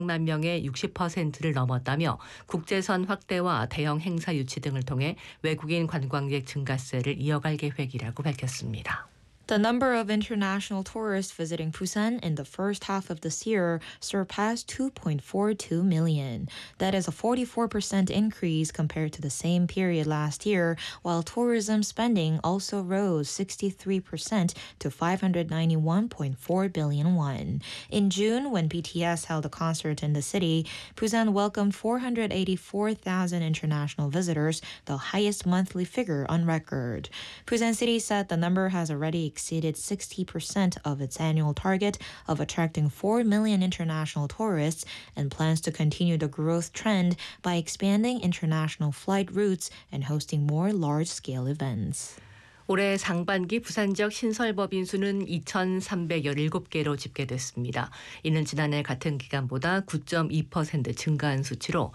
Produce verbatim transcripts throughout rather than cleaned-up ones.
만 명의 육십 퍼센트를 넘었다며 국제선 확대와 대형 행사 유치 등을 통해 외국인 관광객 증가세를 이어갈 계획이라고 밝혔습니다. The number of international tourists visiting Busan in the first half of this year surpassed two point four two million. That is a forty-four percent increase compared to the same period last year, while tourism spending also rose sixty-three percent to five hundred ninety-one point four billion won. In June, when B T S held a concert in the city, Busan welcomed four hundred eighty-four thousand international visitors, the highest monthly figure on record. Busan City said the number has already exceeded sixty percent of its annual target of attracting four million international tourists and plans to continue the growth trend by expanding international flight routes and hosting more large-scale events. 올해 상반기 부산 지역 신설법인 수는 이천삼백십칠 개로 집계됐습니다. 이는 지난해 같은 기간보다 구 점 이 퍼센트 증가한 수치로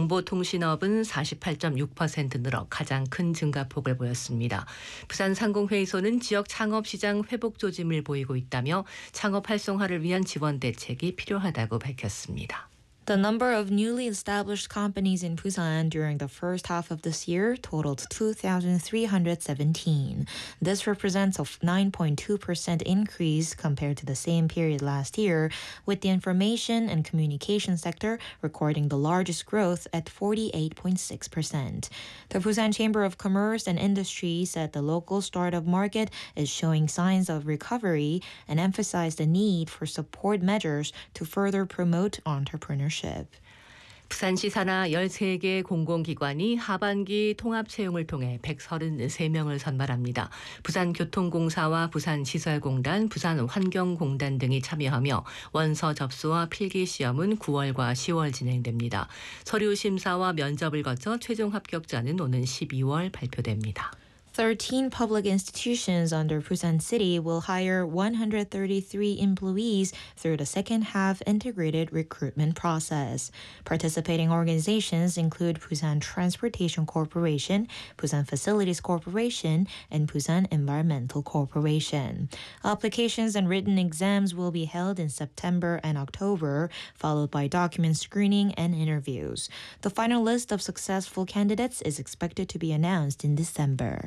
정보통신업은 사십팔 점 육 퍼센트 늘어 가장 큰 증가폭을 보였습니다. 부산상공회의소는 지역 창업시장 회복 조짐을 보이고 있다며 창업 활성화를 위한 지원 대책이 필요하다고 밝혔습니다. The number of newly established companies in Busan during the first half of this year totaled two thousand three hundred seventeen. This represents a nine point two percent increase compared to the same period last year, with the information and communication sector recording the largest growth at forty-eight point six percent. The Busan Chamber of Commerce and Industry said the local startup market is showing signs of recovery and emphasized the need for support measures to further promote entrepreneurship. 부산시 산하 열세 개 공공기관이 하반기 통합 채용을 통해 백삼십삼 명을 선발합니다. 부산교통공사와 부산시설공단, 부산환경공단 등이 참여하며 원서 접수와 필기시험은 구월과 시월 진행됩니다. 서류 심사와 면접을 거쳐 최종 합격자는 오는 십이월 발표됩니다. thirteen public institutions under Busan City will hire one hundred thirty-three employees through the second half integrated recruitment process. Participating organizations include Busan Transportation Corporation, Busan Facilities Corporation, and Busan Environmental Corporation. Applications and written exams will be held in September and October, followed by document screening and interviews. The final list of successful candidates is expected to be announced in December.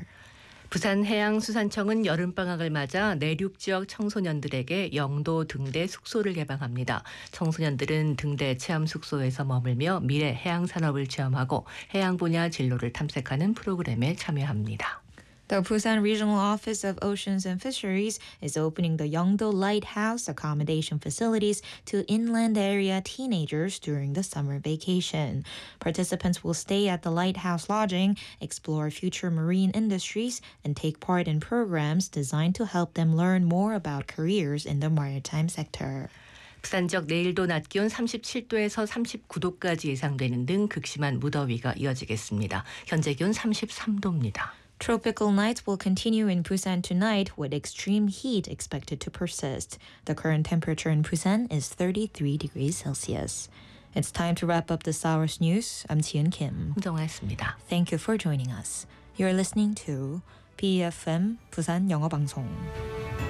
부산해양수산청은 여름방학을 맞아 내륙 지역 청소년들에게 영도 등대 숙소를 개방합니다. 청소년들은 등대 체험 숙소에서 머물며 미래 해양산업을 체험하고 해양 분야 진로를 탐색하는 프로그램에 참여합니다. The Busan Regional Office of Oceans and Fisheries is opening the Yeongdo Lighthouse accommodation facilities to inland area teenagers during the summer vacation. Participants will stay at the lighthouse lodging, explore future marine industries, and take part in programs designed to help them learn more about careers in the maritime sector. 부산 지역 내일도 낮 기온 삼십칠 도에서 삼십구 도까지 예상되는 등 극심한 무더위가 이어지겠습니다. 현재 기온 삼십삼 도입니다. Tropical nights will continue in Busan tonight with extreme heat expected to persist. The current temperature in Busan is thirty-three degrees Celsius. It's time to wrap up this hour's news. I'm Jian Kim. 홍정아였습니다. Thank you for joining us. You're listening to B F M 부산 영어 방송.